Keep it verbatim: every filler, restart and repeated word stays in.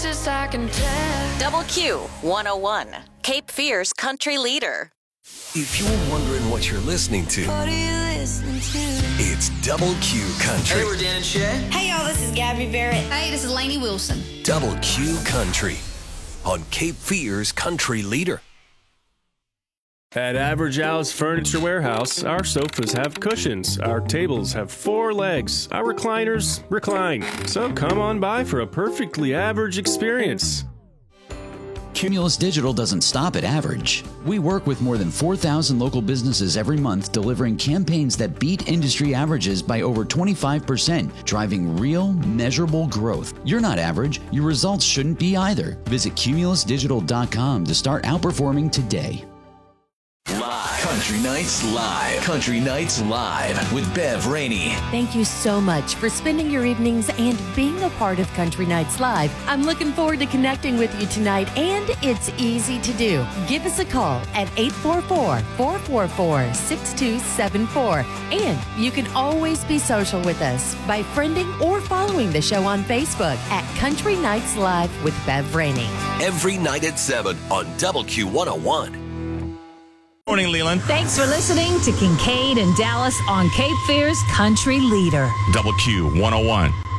Texas, I can tell. Double Q one oh one, Cape Fear's country leader. If you're wondering what you're listening to, What are you listening to? it's Double Q Country. Hey, we're Dan and Shay. Hey, y'all, this is Gabby Barrett. Hey, this is Lainey Wilson. Double Q Country on Cape Fear's country leader. At Average Al's Furniture Warehouse, our sofas have cushions, our tables have four legs, our recliners recline. So come on by for a perfectly average experience. Cumulus Digital doesn't stop at average. We work with more than four thousand local businesses every month, delivering campaigns that beat industry averages by over twenty-five percent, driving real, measurable growth. You're not average. Your results shouldn't be either. Visit cumulus digital dot com to start outperforming today. Live. Country Nights Live. Country Nights Live with Bev Rainey. Thank you so much for spending your evenings and being a part of Country Nights Live. I'm looking forward to connecting with you tonight, and it's easy to do. Give us a call at eight four four, four four four, six two seven four. And you can always be social with us by friending or following the show on Facebook at Country Nights Live with Bev Rainey. Every night at seven on Double Q one oh one. Morning, Leland. Thanks for listening to Kincaid and Dallas on Cape Fear's country leader. Double Q one oh one.